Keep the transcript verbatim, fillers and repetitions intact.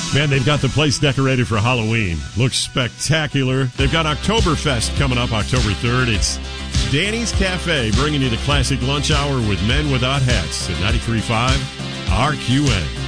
Man, they've got the place decorated for Halloween. Looks spectacular. They've got Oktoberfest coming up October third. It's Danny's Cafe bringing you the classic lunch hour with Men Without Hats at ninety-three point five R Q N.